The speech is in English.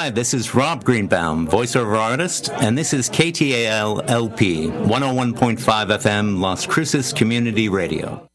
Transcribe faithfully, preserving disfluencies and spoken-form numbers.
Hi, this is Rob Greenbaum, voiceover artist, and this is K T A L L P, one oh one point five F M, Las Cruces Community Radio.